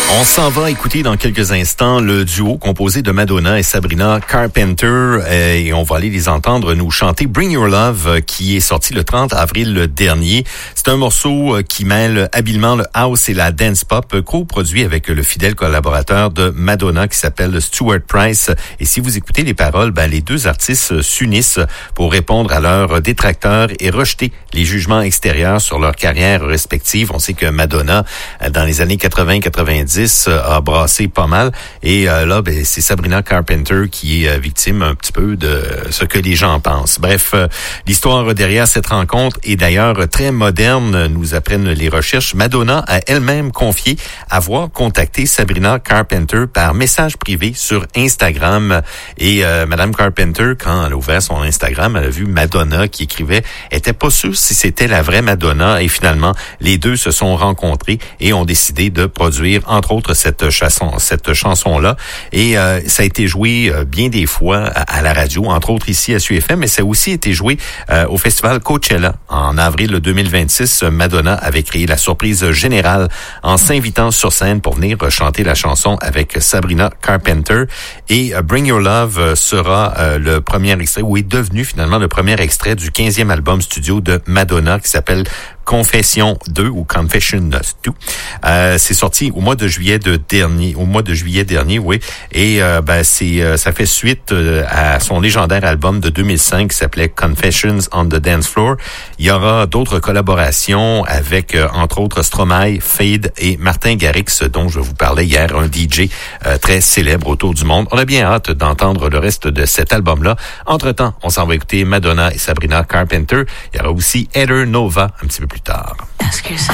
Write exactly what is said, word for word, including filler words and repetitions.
On s'en va écouter dans quelques instants le duo composé de Madonna et Sabrina Carpenter et on va aller les entendre nous chanter Bring Your Love qui est sorti le trente avril dernier. C'est un morceau qui mêle habilement le house et la dance pop, co-produit avec le fidèle collaborateur de Madonna qui s'appelle Stuart Price. Et si vous écoutez les paroles, ben, les deux artistes s'unissent pour répondre à leurs détracteurs et rejeter les jugements extérieurs sur leur carrière respective. On sait que Madonna, dans les années quatre-vingts quatre-vingt-dix, a brassé pas mal et euh, là ben, c'est Sabrina Carpenter qui est euh, victime un petit peu de ce que les gens pensent. Bref, euh, l'histoire derrière cette rencontre est d'ailleurs très moderne, nous apprennent les recherches. Madonna a elle-même confié avoir contacté Sabrina Carpenter par message privé sur Instagram et euh, Madame Carpenter, quand elle a ouvert son Instagram, elle a vu Madonna qui écrivait, était pas sûre si c'était la vraie Madonna et finalement les deux se sont rencontrés et ont décidé de produire entre autres cette chanson, cette chanson-là. Et euh, ça a été joué euh, bien des fois à, à la radio, entre autres ici à S U F M, mais ça a aussi été joué euh, au festival Coachella. En avril deux mille vingt-six, Madonna avait créé la surprise générale en s'invitant sur scène pour venir chanter la chanson avec Sabrina Carpenter. Et euh, Bring Your Love euh, sera euh, le premier extrait, ou est devenu finalement le premier extrait du quinzième album studio de Madonna qui s'appelle Confession deux ou Confession deux. Euh, c'est sorti au mois de juillet de dernier, au mois de juillet dernier, oui. Et euh, ben c'est euh, ça fait suite euh, à son légendaire album de deux mille cinq qui s'appelait Confessions on the Dance Floor. Il y aura d'autres collaborations avec euh, entre autres Stromae, Fade et Martin Garrix dont je vous parlais hier, un D J euh, très célèbre autour du monde. On a bien hâte d'entendre le reste de cet album-là. Entre-temps, on s'en va écouter Madonna et Sabrina Carpenter. Il y aura aussi Heather Nova un petit peu plus tard. Ask yourself.